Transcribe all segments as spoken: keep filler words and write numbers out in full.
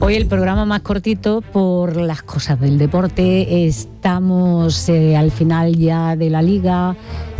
Hoy el programa más cortito por las cosas del deporte. Estamos eh, al final ya de la liga.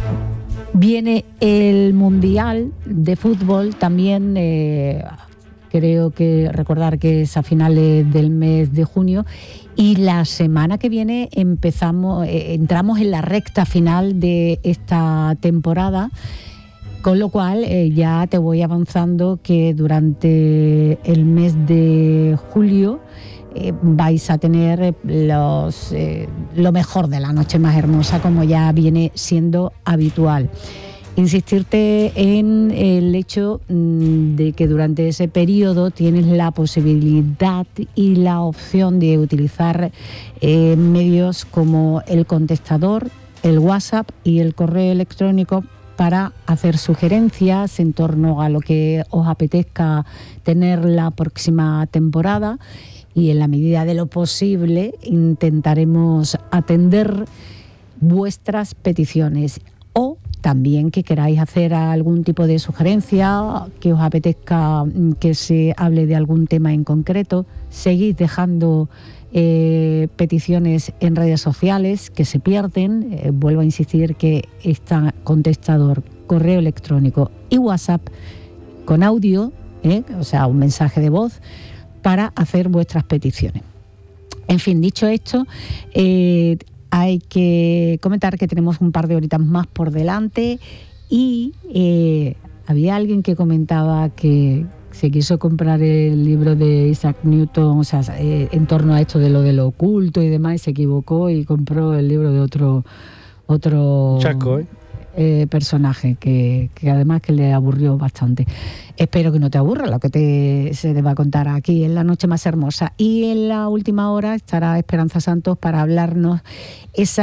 Viene el Mundial de Fútbol también. Eh, creo que recordar que es a finales del mes de junio. Y la semana que viene empezamos, eh, entramos en la recta final de esta temporada. Con lo cual eh, ya te voy avanzando que durante el mes de julio eh, vais a tener los, eh, lo mejor de la noche más hermosa, como ya viene siendo habitual. Insistirte en el hecho mmm, de que durante ese periodo tienes la posibilidad y la opción de utilizar eh, medios como el contestador, el WhatsApp y el correo electrónico para hacer sugerencias en torno a lo que os apetezca tener la próxima temporada, y en la medida de lo posible intentaremos atender vuestras peticiones, o también que queráis hacer algún tipo de sugerencia, que os apetezca que se hable de algún tema en concreto. Seguid dejando Eh, peticiones en redes sociales que se pierden. Eh, vuelvo a insistir que está contestador, correo electrónico y WhatsApp con audio, eh, o sea, un mensaje de voz para hacer vuestras peticiones. En fin, dicho esto, eh, hay que comentar que tenemos un par de horitas más por delante y eh, había alguien que comentaba que se quiso comprar el libro de Isaac Newton, o sea, eh, en torno a esto de lo de lo oculto y demás, y se equivocó y compró el libro de otro otro Chaco, ¿eh? Eh, personaje que, que además que le aburrió bastante. Espero que no te aburra lo que te, se te va a contar aquí en La Noche Más Hermosa. Y en la última hora estará Esperanza Santos para hablarnos esa